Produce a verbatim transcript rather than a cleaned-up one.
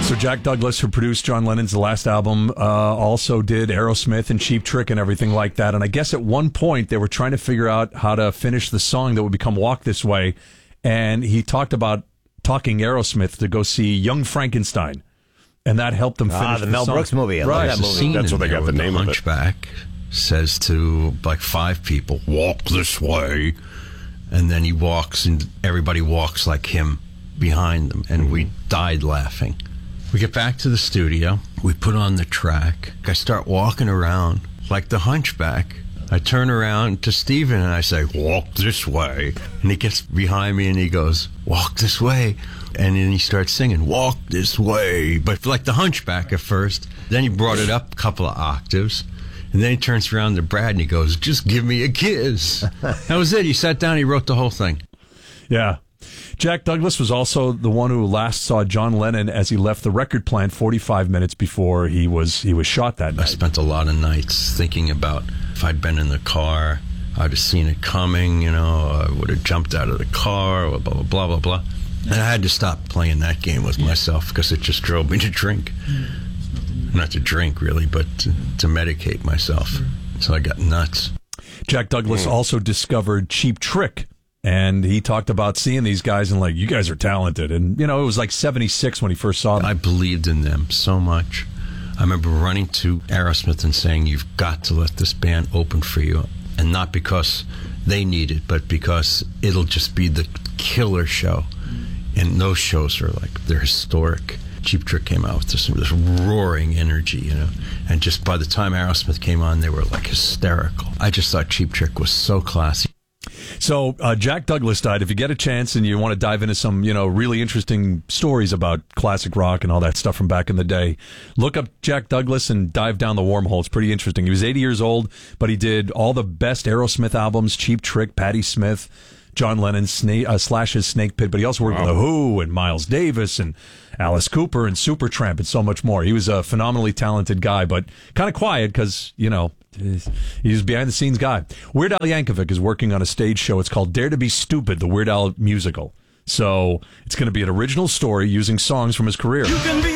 So Jack Douglas, who produced John Lennon's last album, uh, also did Aerosmith and Cheap Trick and everything like that. And I guess at one point they were trying to figure out how to finish the song that would become Walk This Way. And he talked about talking Aerosmith to go see Young Frankenstein. And that helped them finish ah, the, the Mel song. Brooks movie. I right. love that movie. That's what they got the name the of it. Hunchback says to like five people, walk this way. And then he walks, and everybody walks like him behind them. And we died laughing. We get back to the studio. We put on the track. I start walking around like the Hunchback. I turn around to Steven and I say, walk this way. And he gets behind me and he goes, walk this way. And then he starts singing, walk this way. But like the Hunchback at first. Then he brought it up a couple of octaves. And then he turns around to Brad and he goes, just give me a kiss. That was it. He sat down, he wrote the whole thing. Yeah. Jack Douglas was also the one who last saw John Lennon as he left the record plant forty-five minutes before he was he was shot that night. I spent a lot of nights thinking about if I'd been in the car, I'd have seen it coming, you know, I would have jumped out of the car, blah, blah, blah, blah, blah. And I had to stop playing that game with myself because it just drove me to drink. Not to drink, really, but to, to medicate myself. So I got nuts. Jack Douglas mm. also discovered Cheap Trick. And he talked about seeing these guys and like, you guys are talented. And, you know, it was like seventy-six when he first saw them. I believed in them so much. I remember running to Aerosmith and saying, you've got to let this band open for you. And not because they need it, but because it'll just be the killer show. And those shows are like, they're historic. Cheap Trick came out with this, this roaring energy, you know. And just by the time Aerosmith came on, they were like hysterical. I just thought Cheap Trick was so classy. So uh, Jack Douglas died. If you get a chance and you want to dive into some, you know, really interesting stories about classic rock and all that stuff from back in the day, look up Jack Douglas and dive down the wormhole. It's pretty interesting. He was eighty years old, but he did all the best Aerosmith albums, Cheap Trick, Patti Smith, John Lennon, Sna- uh, Slash's Snake Pit, but he also worked wow. with The Who and Miles Davis and Alice Cooper and Supertramp and so much more. He was a phenomenally talented guy, but kind of quiet because, you know, he's a behind-the-scenes guy. Weird Al Yankovic is working on a stage show. It's called Dare to be Stupid, the Weird Al musical. So it's going to be an original story using songs from his career. You can be